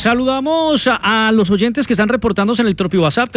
Saludamos a los oyentes que están reportándose en el Tropi WhatsApp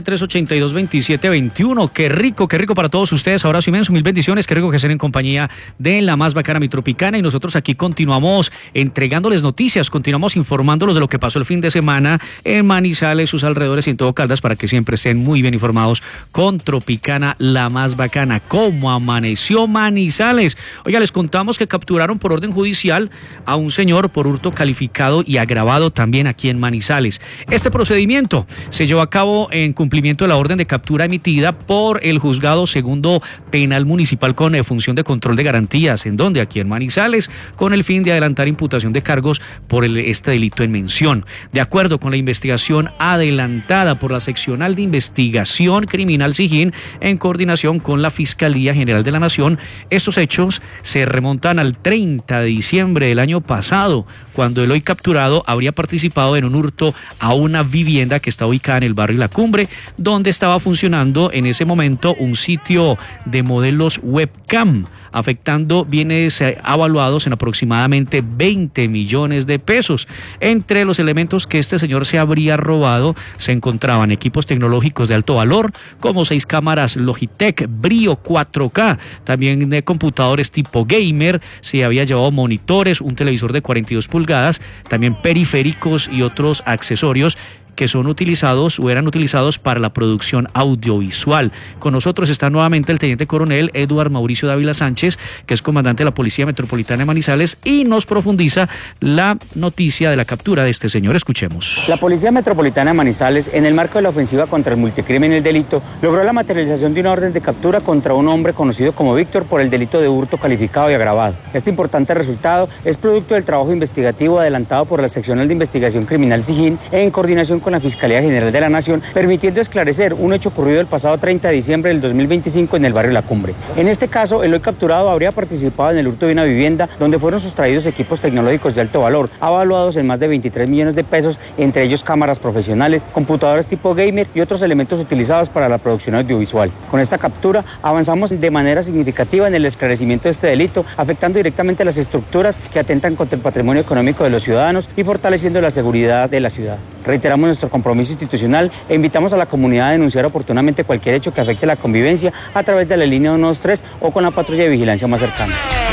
315-382-2721. Qué rico para todos ustedes. Abrazo inmenso, mil bendiciones. Qué rico que estén en compañía de la más bacana Mi Tropicana. Y nosotros aquí continuamos entregándoles noticias, continuamos informándolos de lo que pasó el fin de semana en Manizales, sus alrededores y en todo Caldas, para que siempre estén muy bien informados con Tropicana, la más bacana. ¿Cómo amaneció Manizales? Oiga, les contamos que capturaron por orden judicial a un señor por hurto calificado y agravado también aquí en Manizales. Este procedimiento se llevó a cabo en cumplimiento de la orden de captura emitida por el Juzgado Segundo Penal Municipal con función de control de garantías, en donde aquí en Manizales, con el fin de adelantar imputación de cargos por este delito en mención. De acuerdo con la investigación adelantada por la Seccional de Investigación Criminal SIJIN, en coordinación con la Fiscalía General de la Nación, estos hechos se remontan al 30 de diciembre del año pasado, cuando el hoy capturado habría participado en un hurto a una vivienda que está ubicada en el barrio La Cumbre, donde estaba funcionando en ese momento un sitio de modelos webcam, afectando bienes avaluados en aproximadamente 20 millones de pesos. Entre los elementos que este señor se habría robado se encontraban equipos tecnológicos de alto valor, como 6 cámaras Logitech Brio 4K, también de computadores tipo gamer, se había llevado monitores, un televisor de 42 pulgadas, también periféricos y otros accesorios que son utilizados o eran utilizados para la producción audiovisual. Con nosotros está nuevamente el teniente coronel Eduardo Mauricio Dávila Sánchez, que es comandante de la Policía Metropolitana de Manizales, y nos profundiza la noticia de la captura de este señor. Escuchemos. La Policía Metropolitana de Manizales, en el marco de la ofensiva contra el multicrimen y el delito, logró la materialización de una orden de captura contra un hombre conocido como Víctor por el delito de hurto calificado y agravado. Este importante resultado es producto del trabajo investigativo adelantado por la Seccional de Investigación Criminal SIJIN en coordinación con la Fiscalía General de la Nación, permitiendo esclarecer un hecho ocurrido el pasado 30 de diciembre del 2025 en el barrio La Cumbre. En este caso, el hoy capturado habría participado en el hurto de una vivienda donde fueron sustraídos equipos tecnológicos de alto valor, avaluados en más de 23 millones de pesos, entre ellos cámaras profesionales, computadores tipo gamer y otros elementos utilizados para la producción audiovisual. Con esta captura avanzamos de manera significativa en el esclarecimiento de este delito, afectando directamente las estructuras que atentan contra el patrimonio económico de los ciudadanos y fortaleciendo la seguridad de la ciudad. Reiteramos nuestro compromiso institucional e invitamos a la comunidad a denunciar oportunamente cualquier hecho que afecte la convivencia a través de la línea 123 o con la patrulla de vigilancia más cercana.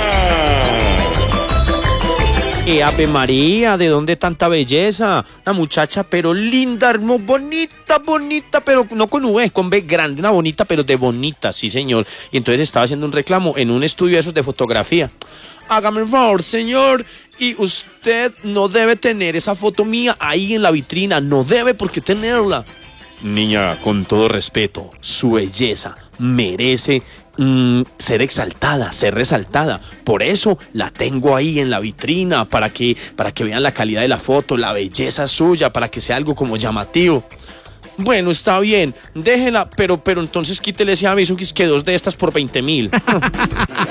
Ave María, ¿de dónde tanta belleza? Una muchacha pero linda, bonita, pero no con V, con B grande, una bonita pero de bonita, sí señor. Y entonces estaba haciendo un reclamo en un estudio de esos de fotografía. Hágame el favor, señor, y usted no debe tener esa foto mía ahí en la vitrina, no debe por qué tenerla. Niña, con todo respeto, su belleza merece ser exaltada, ser resaltada. Por eso la tengo ahí en la vitrina, para que vean la calidad de la foto, la belleza suya, para que sea algo como llamativo. Bueno, está bien, déjela, pero entonces quítele ese aviso que es que 2 de estas por 20.000.